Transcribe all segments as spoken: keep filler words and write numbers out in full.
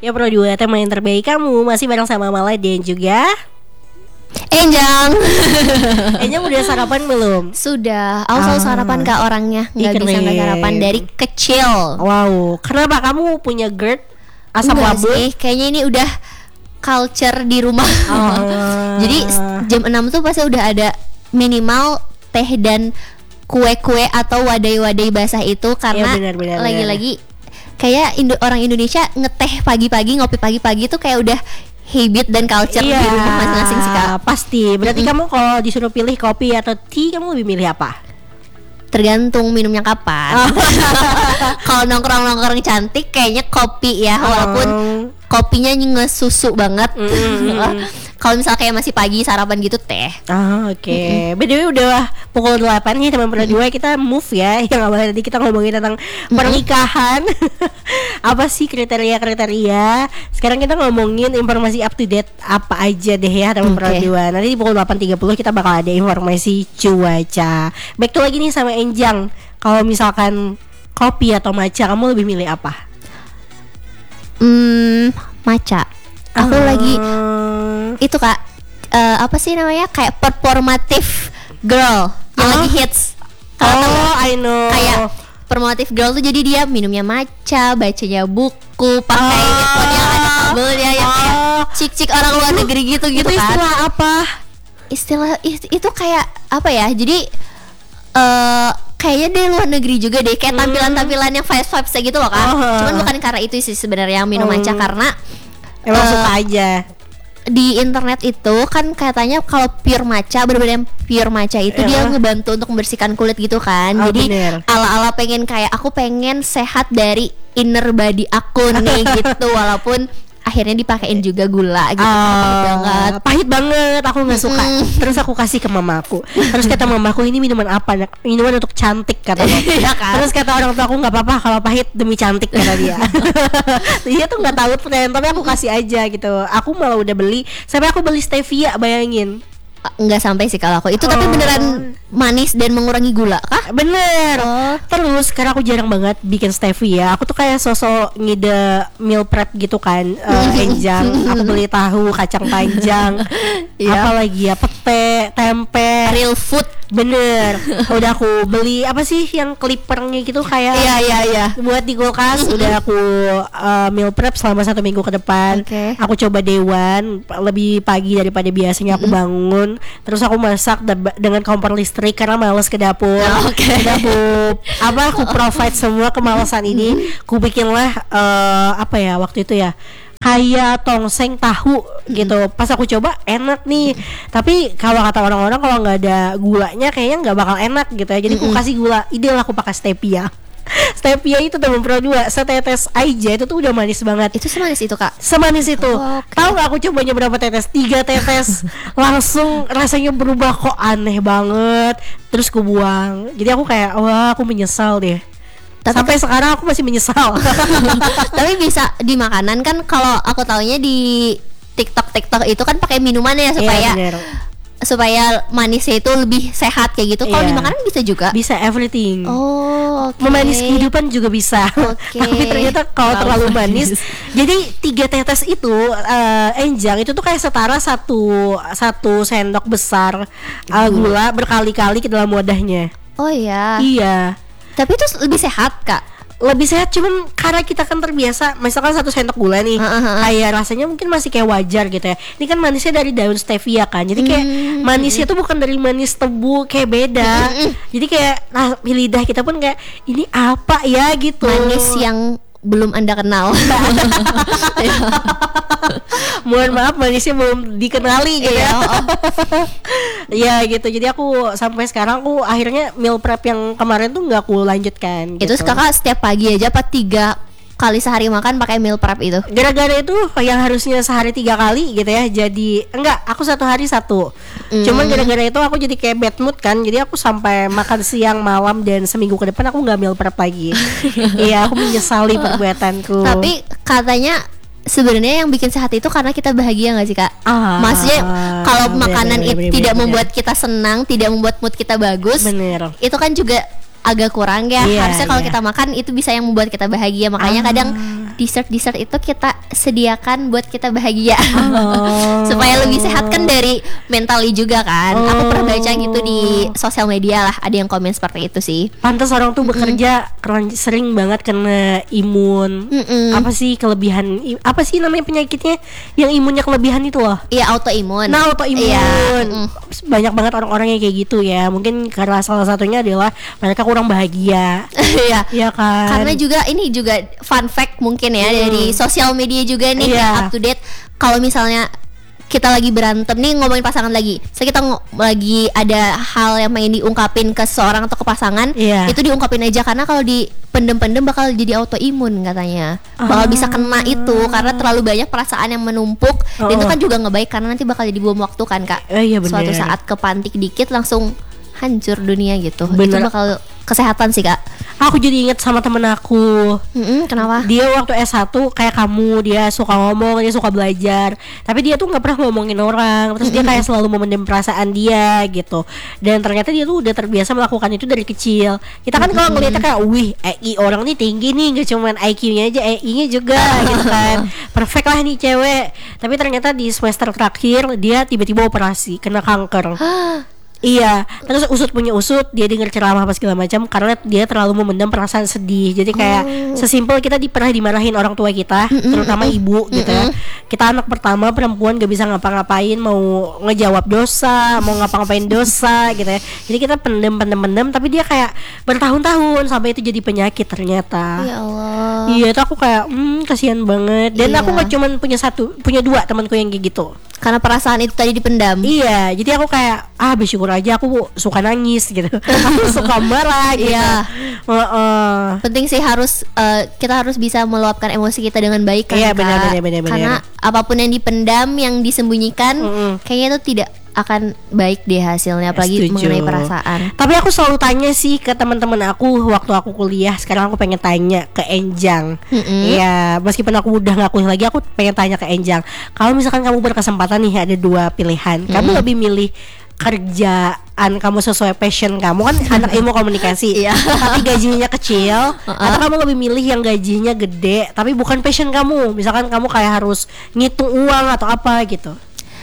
Ya Pro dua, tema yang terbaik kamu. Masih bareng sama Mala dan juga Enjang. Enjang udah sarapan belum? Sudah. Aku selalu Ah. sarapan kak orangnya. Gak Ih, bisa keren. gak sarapan dari kecil. Wow, kenapa kamu punya GERD? Asam Enggak lambung? sih, kayaknya ini udah culture di rumah. Ah. Jadi s- jam enam tuh pasti udah ada minimal teh dan kue-kue atau wadai-wadai basah itu. Karena Iya, benar, benar, lagi-lagi kayak Indo- orang Indonesia ngeteh pagi-pagi, ngopi pagi-pagi tuh kayak udah habit dan culture Iya, di rumah masing-masing sih kak. pasti. Berarti kamu kalau disuruh pilih kopi atau tea, kamu lebih milih apa? Tergantung minumnya kapan. Kalau nongkrong-nongkrong cantik kayaknya kopi ya, walaupun kopinya ngesusu banget. Mm. Kalau misal kayak masih pagi sarapan gitu teh. Ah, oke. Okay. B T W udah pukul delapan nih teman Pro dua, kita move ya. Yang awalnya tadi kita ngomongin tentang pernikahan. Apa sih kriteria-kriteria? Sekarang kita ngomongin informasi up to date apa aja deh ya teman Pro Oke. dua. Nanti di pukul delapan tiga puluh kita bakal ada informasi cuaca. Back to lagi nih sama Enjang. Kalau misalkan kopi atau matcha, kamu lebih milih apa? Hmm, matcha. Aku Ah. lagi itu kak, eh, apa sih namanya, kayak performative girl yang Ah. lagi hits. Kalau tahu Oh, nggak? I know. Kayak performative girl tuh jadi dia minumnya matcha, bacanya buku, pakai Oh. earphone yang ada kabelnya yang kayak Oh. cik-cik orang luar negeri gitu gitu Itu kan. istilah apa? Istilah it- itu kayak apa ya? Jadi eh kayaknya dari luar negeri juga deh, kayak Hmm. tampilan-tampilan yang vibes-vibes gitu loh kan. Oh. Cuman bukan karena itu sih sebenarnya yang minum Hmm. matcha, karena Emang Eh, suka aja. di internet itu kan katanya kalau pure matcha, bener-bener yang pure matcha itu dia Iya. ngebantu untuk membersihkan kulit gitu kan. Oh, Jadi bener. ala-ala pengen kayak aku pengen sehat dari inner body aku nih gitu, walaupun akhirnya dipakein juga gula gitu. Pahit banget. Ah, pahit banget, aku nggak suka. Mm. Terus aku kasih ke mamaku. Terus kata mamaku, ini minuman apa? Nak? Minuman untuk cantik kata dia. Iya kan? Terus kata orang tua aku, nggak apa-apa kalau pahit demi cantik kata dia. Dia tuh nggak tahu tren, tapi aku kasih aja gitu. Aku malah udah beli, sampai aku beli stevia, bayangin. Enggak sampai sih kalau aku itu, tapi Oh. beneran manis dan mengurangi gula kah? Bener. Oh. Terus karena aku jarang banget bikin stevia, aku tuh kayak sosok ngide meal prep gitu kan. eh, Enjang, aku beli tahu, kacang panjang, Iya. apalagi ya, pete, tempe. Real food. Bener. Udah aku beli apa sih yang clippernya gitu kayak Iya iya iya. buat di kulkas. Udah aku uh, meal prep selama satu minggu ke depan. Oke. Aku coba dewan lebih pagi daripada biasanya aku bangun. Terus aku masak dab- dengan kompor listrik karena males ke dapur. Oke. Udah aku apa aku provide semua kemalasan ini. Ku bikinlah uh, apa ya waktu itu ya, kayak tongseng tahu gitu. Pas aku coba enak nih. Tapi kalau kata orang-orang kalau nggak ada gulanya kayaknya nggak bakal enak gitu ya. Jadi aku kasih gula. Ideal aku pakai stevia. Stevia itu teman Pro dua, setetes aja itu tuh udah manis banget. Itu semanis itu kak? Semanis itu. Oh, oke. Tahu nggak aku cobanya berapa tetes? Tiga tetes. Langsung rasanya berubah, kok aneh banget. Terus aku buang. Jadi aku kayak wah, aku menyesal deh. Tapi Sampai sekarang aku masih menyesal. Tapi bisa di makanan kan, kalau aku taunya di TikTok TikTok itu kan pakai minuman ya supaya Iya, bener. supaya manisnya itu lebih sehat kayak gitu. Kalau Iya. di makanan bisa juga. Bisa everything. Oh, oke. Memanis kehidupan juga bisa. Oke. Tapi ternyata kalau terlalu Terlalu manis, manis. jadi tiga tetes itu eh, Enjang itu tuh kayak setara satu satu sendok besar eh, gula berkali-kali ke dalam wadahnya. Oh iya. Iya. Tapi itu lebih sehat kak. Lebih sehat, cuman karena kita kan terbiasa misalkan satu sendok gula nih, Heeh, heeh. kayak rasanya mungkin masih kayak wajar gitu ya. Ini kan manisnya dari daun stevia kan, jadi kayak Hmm, manisnya tuh bukan dari manis tebu, kayak beda. Jadi kayak nah, di lidah kita pun kayak ini apa ya gitu. Manis yang belum anda kenal. Mohon maaf, manisnya belum dikenali gitu Iya, ya. oh. Ya gitu. Jadi aku sampai sekarang aku akhirnya meal prep yang kemarin tuh nggak aku lanjutkan. Itu gitu. kakak setiap pagi aja apa tiga kali sehari makan pakai meal prep itu? Gara-gara itu yang harusnya sehari tiga kali gitu ya, jadi enggak, aku satu hari satu. Mm. Cuman gara-gara itu aku jadi kayak bad mood kan, jadi aku sampai makan siang, malam, dan seminggu ke depan aku nggak meal prep lagi. Iya, aku menyesali perbuatanku. Tapi katanya sebenarnya yang bikin sehat itu karena kita bahagia nggak sih kak? Ah, Maksudnya kalau bener, makanan bener, itu bener, tidak bener. membuat kita senang, tidak membuat mood kita bagus, Bener. itu kan juga agak kurang ya. Iya, Harusnya kalau iya. kita makan itu bisa yang membuat kita bahagia. Makanya Ah, kadang dessert-dessert itu kita sediakan buat kita bahagia. Oh. Supaya lebih sehat kan dari mentally juga kan. Oh. Aku pernah baca gitu di sosial media lah, ada yang komen seperti itu sih. Pantas orang tuh bekerja karena sering banget kena imun. Mm-mm. Apa sih kelebihan i- apa sih namanya penyakitnya yang imunnya kelebihan itu loh? Iya, autoimun. Nah, autoimun. Iya, mm. Banyak banget orang-orang yang kayak gitu ya. Mungkin karena salah satunya adalah mereka kurang bahagia. Iya. Iya kan? Karena juga ini juga fun fact mungkin ya, Hmm. dari sosial media juga nih, Iya. kayak up to date. Kalau misalnya kita lagi berantem nih, ngomongin pasangan lagi, so kita ngo- lagi ada hal yang pengen diungkapin ke seseorang atau ke pasangan, Iya. itu diungkapin aja, karena kalau dipendem-pendem bakal jadi autoimun katanya, bakal bisa kena itu karena terlalu banyak perasaan yang menumpuk. Dan itu Oh. kan juga nggak baik karena nanti bakal jadi bom waktu kan kak. Eh, iya bener. Suatu saat kepantik dikit langsung hancur dunia gitu. Bener. Itu bakal kesehatan sih kak. Aku jadi inget sama temen aku. Mm-mm, kenapa? Dia waktu S satu kayak kamu, dia suka ngomong, dia suka belajar, tapi dia tuh nggak pernah ngomongin orang. Terus dia kayak selalu memendam perasaan dia gitu. Dan ternyata dia tuh udah terbiasa melakukan itu dari kecil. Kita kan kalau ngeliatnya kayak, wih, E I orang nih tinggi nih, gak cuman I Q-nya aja, E I-nya juga gitu kan. Perfect lah nih cewek. Tapi ternyata di semester terakhir dia tiba-tiba operasi, kena kanker. Iya, terus usut punya usut, dia dengar ceramah apa segala macam karena dia terlalu memendam perasaan sedih. Jadi kayak sesimpel kita di, pernah dimarahin orang tua kita, terutama ibu gitu ya. Kita anak pertama perempuan gak bisa ngapa-ngapain, mau ngejawab dosa, mau ngapa-ngapain dosa gitu ya. Jadi kita pendem-pendem-pendem, tapi dia kayak bertahun-tahun sampai itu jadi penyakit ternyata. Ya Allah. Iya, itu aku kayak, hmm, kasihan banget. Dan Iya. aku gak cuman punya satu, punya dua temanku yang kayak gitu. Karena perasaan itu tadi dipendam. Iya, jadi aku kayak ah bersyukur aja aku suka nangis gitu. Aku suka marah gitu. Iya. Heeh. Penting sih harus eh, kita harus bisa meluapkan emosi kita dengan baik kan, Iya, Kak? benar, benar, benar, benar. Karena apapun yang dipendam, yang disembunyikan, Mm-mm. kayaknya itu tidak akan baik deh hasilnya, apalagi Setuju. mengenai perasaan. Tapi aku selalu tanya sih ke teman-teman aku waktu aku kuliah. Sekarang aku pengen tanya ke Enjang. Mm-mm. Iya, meskipun aku udah nggak kuliah lagi, aku pengen tanya ke Enjang. Kalau misalkan kamu berkesempatan nih ada dua pilihan, kamu lebih milih kerjaan kamu sesuai passion kamu kan anak ilmu komunikasi, Iya. tapi gajinya kecil, Uh-uh. atau kamu lebih milih yang gajinya gede tapi bukan passion kamu, misalkan kamu kayak harus ngitung uang atau apa gitu.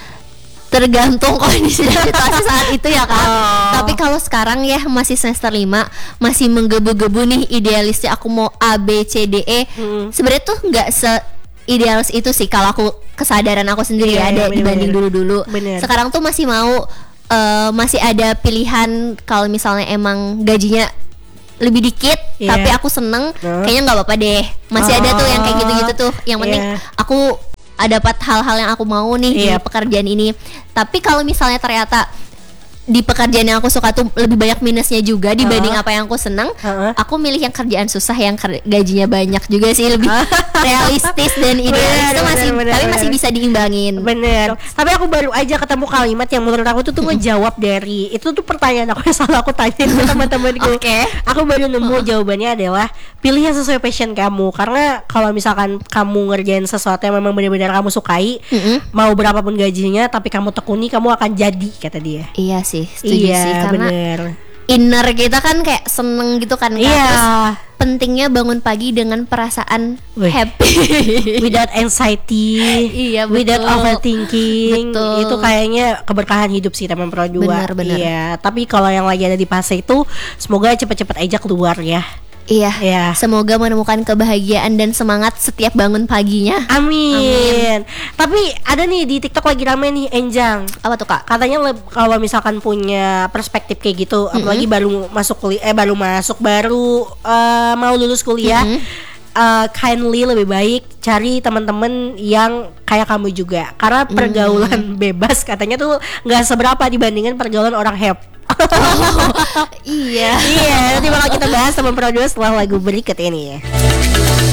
Tergantung kondisi dan situasi saat itu ya kak. Oh. Tapi kalau sekarang ya masih semester lima, masih menggebu-gebu nih idealisnya aku mau A B C D E. Hmm. Sebenarnya tuh nggak se idealis itu sih kalau aku, kesadaran aku sendiri Iya, ya, iya, ada bener-bener. dibanding dulu-dulu. Bener. Sekarang tuh masih mau eh, masih ada pilihan kalau misalnya emang gajinya lebih dikit, Iya. tapi aku seneng, Huh? kayaknya nggak apa-apa deh. Masih ada tuh yang kayak gitu-gitu tuh. Yang penting Iya. aku dapat hal-hal yang aku mau nih di Iya. pekerjaan ini. Tapi kalau misalnya ternyata di pekerjaan yang aku suka tuh lebih banyak minusnya juga dibanding Uh-huh. apa yang aku senang, Uh-huh. aku milih yang kerjaan susah yang ker- gajinya banyak juga sih, lebih realistis dan idealis. Bener, Itu masih bener, bener, tapi masih bener. bisa diimbangin. Bener. Tapi aku baru aja ketemu kalimat yang menurut aku tuh tuh ngejawab dari itu tuh pertanyaan aku yang selalu aku tanyain ke teman-temanku. Oke. Aku baru nemu jawabannya adalah pilih yang sesuai passion kamu. Karena kalau misalkan kamu ngerjain sesuatu yang memang benar-benar kamu sukai, Mm-mm. mau berapapun gajinya, tapi kamu tekuni, kamu akan jadi, kata dia. Iya sih, setuju Iya, sih, karena bener. inner kita kan kayak seneng gitu kan Kak. Iya. Terus pentingnya bangun pagi dengan perasaan Wih. happy. Without anxiety, Iya, without betul. overthinking, Betul. itu kayaknya keberkahan hidup sih teman Pro dua. Benar, benar. Iya, tapi kalau yang lagi ada di fase itu, semoga cepet-cepet aja keluar ya. Iya. Iya. Semoga menemukan kebahagiaan dan semangat setiap bangun paginya. Amin. Tapi ada nih di TikTok lagi rame nih Enjang. Apa tuh Kak? Katanya leb- kalau misalkan punya perspektif kayak gitu, apalagi baru masuk kuliah, eh baru masuk, baru eh, mau lulus kuliah, eh, kindly lebih baik cari teman-teman yang kayak kamu juga, karena pergaulan bebas katanya tuh nggak seberapa dibandingkan pergaulan orang hep. Iya. Iya, nanti bakal kita bahas teman Pro dua setelah lagu berikut ini ya.